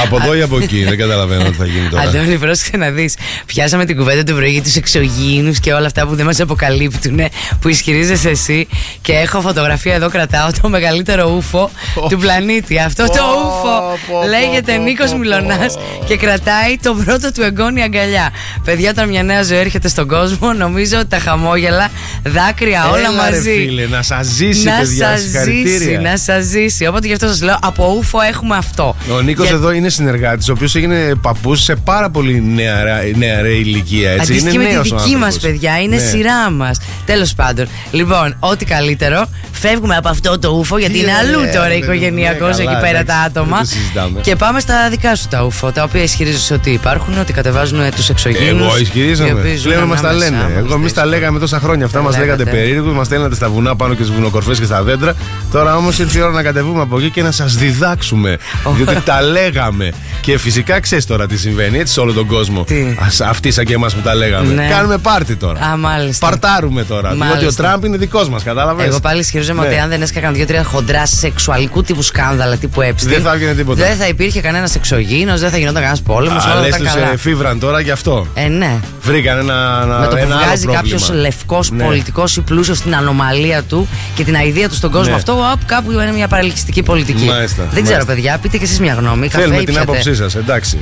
Από εδώ ή από εκεί, δεν καταλαβαίνω τι θα γίνει τώρα. Αντώνη, πρόσεξε να δεις. Πιάσαμε την κουβέντα του πρωί για τους εξωγήινους και όλα αυτά που δεν μας αποκαλύπτουν, που ισχυρίζεσαι εσύ. Και έχω φωτογραφία εδώ, κρατάω το μεγαλύτερο ούφο του πλανήτη. Αυτό το ούφο λέγεται Νίκος Μιλωνάς και κρατάει το πρώτο του εγγόνι αγκαλιά. Παιδιά, όταν μια νέα ζωή έρχεται στον κόσμο, νομίζω ότι τα χαμόγελα, δάκρυα, όλα μαζί. Ρε φίλε, να σας ζήσει, παιδιά, συγχαρητήρια. Να σας ζήσει. Οπότε γι' αυτό σας λέω, από ούφο έχουμε αυτό. Ο Νίκος εδώ είναι συνεργάτης, ο οποίος έγινε παππούς σε πάρα πολύ νεαρή ηλικία. Αντίστοιχη με τη δική μας, παιδιά, είναι σειρά μας. Τέλος πάντων, λοιπόν, ό,τι καλύτερο. Φεύγουμε από αυτό το ούφο, γιατί είναι αλλού τώρα οικογενειακός εκεί πέρα τα άτομα. Και πάμε στα δικά σου τα ούφο, τα οποία ισχυρίζεσαι ότι υπάρχουν, ότι κατεβάζουν τους εξωγήινους. Εγώ ισχυρίζομαι. Πλέον μας τα λένε. Εμείς τα λέγαμε τόσα χρόνια. Αυτά μας λέγατε περίεργους, μας στέλνατε στα βουνά πάνω και στις βουνοκορφές και στα δέντρα. Τώρα όμως ήρθε η ώρα να κατεβούμε από εκεί και να σας διδάξουμε. Διότι τα λέγαμε. Και φυσικά ξέρεις τώρα τι συμβαίνει, έτσι σε όλο τον κόσμο. Αυτοί σαν και εμάς που τα λέγαμε. Κάνουμε πάρτι τώρα. Παρτάρουμε τώρα. Διότι ο Τραμπ είναι δικός μας, κατάλαβες. Εγώ πάλι ισχυρίζομαι ότι αν δεν έσκαγαν 2-3 χοντρά σεξουαλικού τύπου σκάνδαλα τύπου Epstein, δεν θα έβγαινε τίποτα. Δεν θα υπήρχε κανένας εξωγήινος, δεν θα γινόταν κανένας πόλεμος. Αλλά τους φίβραν τώρα γι' αυτό. Ναι. Βρήκαν ένα με το που βγάζει κάποιος λευκός πολιτικός ή πλούσιος στην ανομαλία του και την αηδία του στον κόσμο, αυτό κάπου είναι μια παρελκυστική πολιτική. Δεν ξέρω, παιδιά, πείτε και εσείς μια γνώμη. Θέλουμε την άποψή σας, εντάξει.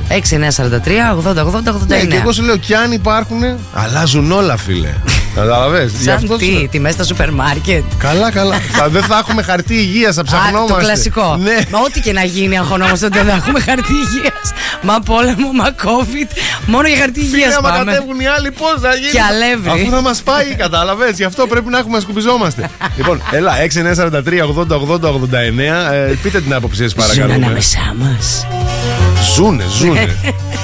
6-9-43-80-80-89. Και εγώ σου λέω, κι αν υπάρχουν, αλλάζουν όλα, φίλε. Καταλαβες. Σαν τι, τιμές στα σούπερ μάρκετ. Καλά. Δεν θα έχουμε χαρτί υγείας, θα ψαχνόμαστε. Το κλασικό. Ναι. Μα ό,τι και να γίνει, αγχωνόμαστε ότι δεν θα έχουμε χαρτί υγείας. Μα πόλεμο, μα COVID. Μόνο για χαρτί υγείας πάμε. Άμα κατέβουν οι άλλοι, πώς θα γίνει. Και αλεύρι. Αφού θα μας πάει, κατάλαβες. Γι' αυτό πρέπει να έχουμε να σκουπιζόμαστε. Λοιπόν, έλα, 6-9-43-80-80-89. Πείτε την άποψή σας, παρακαλώ. Ζουν ανάμεσά μας. Ζούνε.